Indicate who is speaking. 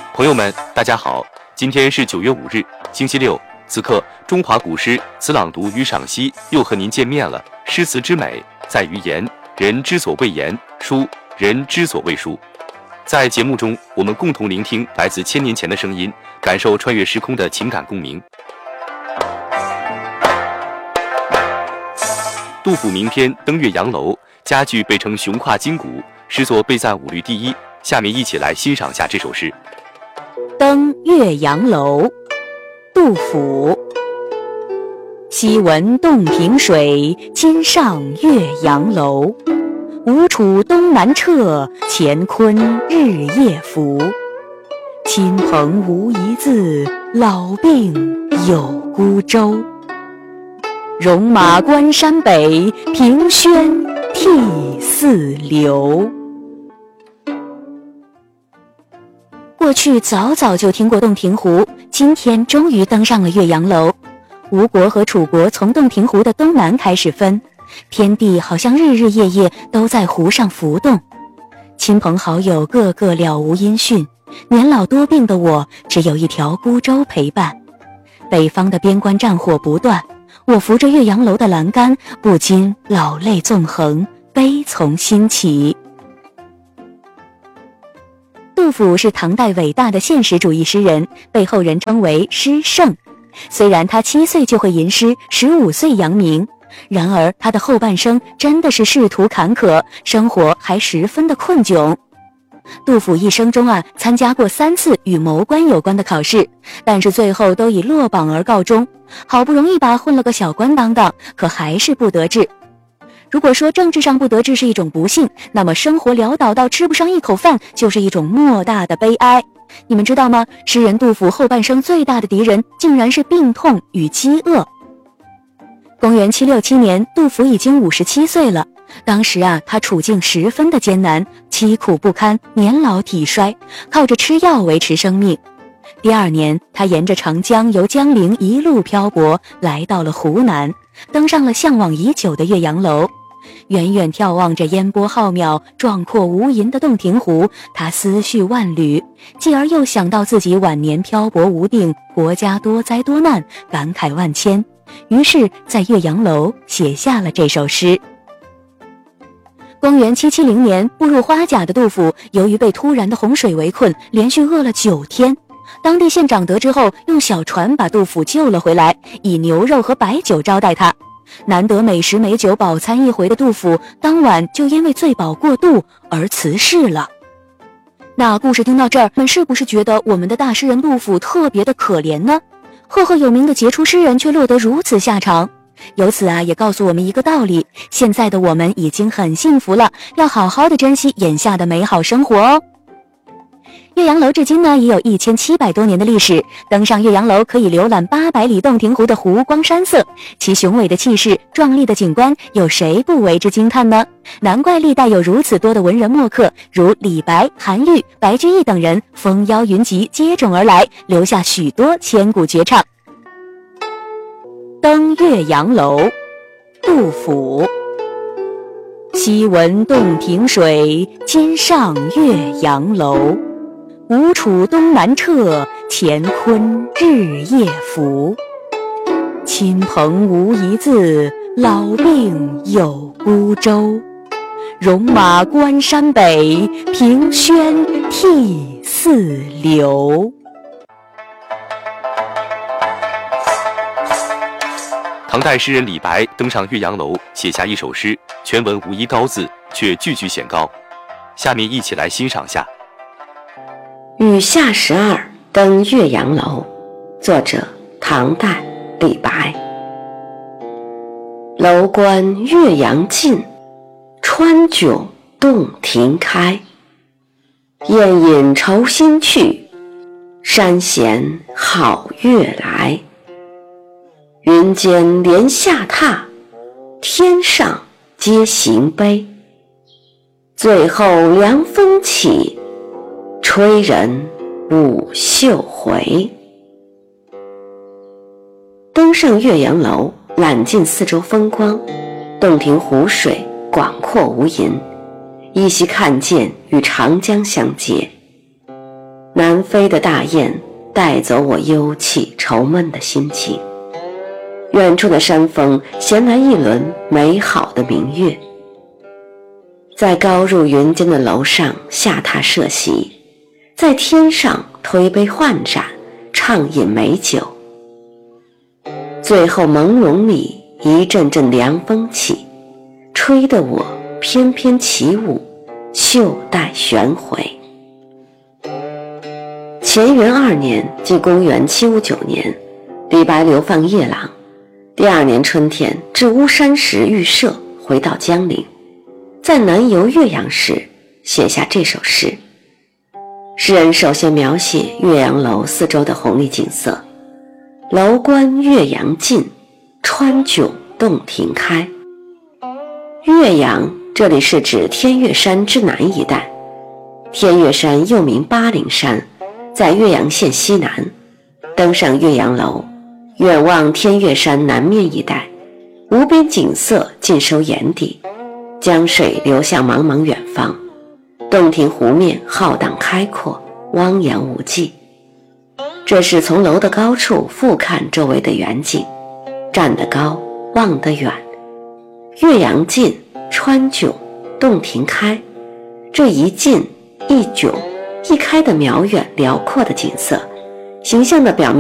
Speaker 1: 朋友们，大家好，今天是9月5日，星期六。此刻，中华古诗词朗读与赏析又和您见面了。诗词之美在于言，人之所谓言；书，人之所谓书。在节目中，我们共同聆听来自1000年前的声音，感受穿越时空的情感共鸣。杜甫名篇《登岳阳楼》，佳句被称雄跨今古，诗作被赞5律第一。下面一起来欣赏下这首诗。
Speaker 2: 登岳阳楼，杜甫。昔闻洞庭水，今上岳阳楼。吴楚东南坼，乾坤日夜浮。亲朋无一字，老病有孤舟。戎马关山北，凭轩涕泗流。过去早早就听过洞庭湖，今天终于登上了岳阳楼。吴国和楚国从洞庭湖的东南开始分，天地好像日日夜夜都在湖上浮动。亲朋好友个个了无音讯，年老多病的我只有一条孤舟陪伴。北方的边关战火不断，我扶着岳阳楼的栏杆，不禁老泪纵横，悲从心起。杜甫是唐代伟大的现实主义诗人，被后人称为诗圣。虽然他7岁就会吟诗，15岁扬名，然而他的后半生真的是仕途坎坷，生活还十分的困窘。杜甫一生中参加过3次与谋官有关的考试，但是最后都以落榜而告终。好不容易混了个小官当当，可还是不得志。如果说政治上不得志是一种不幸，那么生活潦倒到吃不上一口饭就是一种莫大的悲哀。你们知道吗？诗人杜甫后半生最大的敌人竟然是病痛与饥饿。公元767年，杜甫已经57岁了。当时他处境十分的艰难，凄苦不堪，年老体衰，靠着吃药维持生命。第2年，他沿着长江由江陵一路漂泊，来到了湖南，登上了向往已久的岳阳楼。远远眺望着烟波浩渺、壮阔无垠的洞庭湖，他思绪万缕，继而又想到自己晚年漂泊无定，国家多灾多难，感慨万千，于是在岳阳楼写下了这首诗。公元770年，步入花甲的杜甫，由于被突然的洪水围困，连续饿了9天。当地县长得知后，用小船把杜甫救了回来，以牛肉和白酒招待他。难得美食美酒饱餐一回的杜甫，当晚就因为醉饱过度而辞世了。那故事听到这儿，你们是不是觉得我们的大诗人杜甫特别的可怜呢？赫赫有名的杰出诗人却落得如此下场。由此也告诉我们一个道理，现在的我们已经很幸福了，要好好的珍惜眼下的美好生活哦。岳阳楼至今也有1700多年的历史，登上岳阳楼可以浏览800里洞庭湖的湖光山色，其雄伟的气势、壮丽的景观，有谁不为之惊叹呢？难怪历代有如此多的文人墨客，如李白、韩愈、白居易等人蜂邀云集，接踵而来，留下许多千古绝唱。登岳阳楼，杜甫。昔闻洞庭水，今上岳阳楼。吴楚东南坼，乾坤日夜浮。亲朋无一字，老病有孤舟。戎马关山北，凭轩涕泗流。
Speaker 1: 唐代诗人李白登上岳阳楼，写下一首诗，全文无一高字，却句句显高。下面一起来欣赏下。
Speaker 3: 雨下12登岳阳楼，作者唐代李白。楼观岳阳近，川迥洞庭开。宴饮酬新去，山闲好月来。云间连下榻，天上皆行悲。最后凉风起，吹人舞袖回。登上岳阳楼，览尽四周风光，洞庭湖水广阔无垠，依稀看见与长江相接。 南飞的大雁带走我忧气愁闷的心情，远处的山峰衔来一轮美好的明月。在高入云间的楼上下榻设席，在天上推杯换盏，畅饮美酒。最后朦胧里一阵阵凉风起，吹得我翩翩起舞，袖带旋回。乾元2年，即公元759年，李白流放夜郎，第2年春天至巫山石预设，回到江陵，在南游岳阳时写下这首诗。诗人首先描写岳阳楼四周的红丽景色，楼观岳阳尽，川迥洞庭开。岳阳这里是指天岳山之南一带，天岳山又名巴陵山，在岳阳县西南。登上岳阳楼，远望天岳山南面一带，无边景色尽收眼底，江水流向茫茫远方，洞庭湖面浩荡开阔，汪洋无际。这是从楼的高处俯瞰周围的远景，站得高，望得远。岳阳尽，川迥，洞庭开，这一尽一迥一开的渺远辽阔的景色，形象地表明